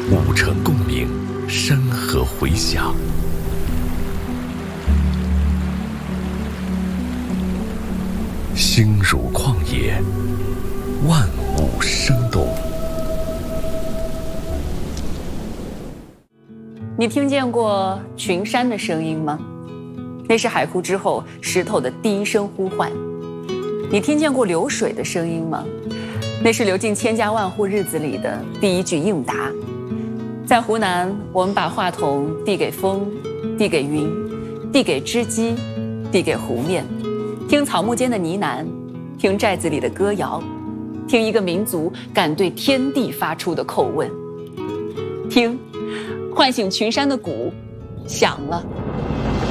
五城共鸣，山河回响。心如旷野，万物生动。 你听见过群山的声音吗？那是海枯之后石头的第一声呼唤。你听见过流水的声音吗？那是流进千家万户日子里的第一句应答。在湖南，我们把话筒递给风，递给云，递给织机，递给湖面，听草木间的呢喃，听寨子里的歌谣，听一个民族敢对天地发出的叩问，听唤醒群山的鼓响了。